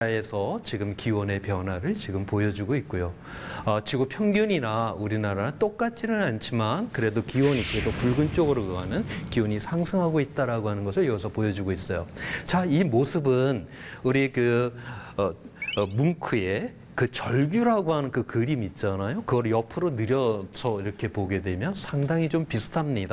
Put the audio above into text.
에서 지금 기온의 변화를 지금 보여주고 있고요. 지구 평균이나 우리나라는 똑같지는 않지만 그래도 기온이 계속 붉은 쪽으로 가는 기온이 상승하고 있다라고 하는 것을 여기서 보여주고 있어요. 자, 이 모습은 우리 뭉크의 그 절규라고 하는 그 그림 있잖아요. 그걸 옆으로 늘려서 이렇게 보게 되면 상당히 좀 비슷합니다.